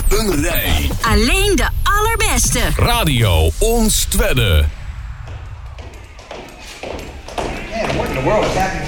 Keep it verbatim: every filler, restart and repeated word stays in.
een rij. Alleen de allerbeste. Radio Ons Twedde. Man, what in the world is happening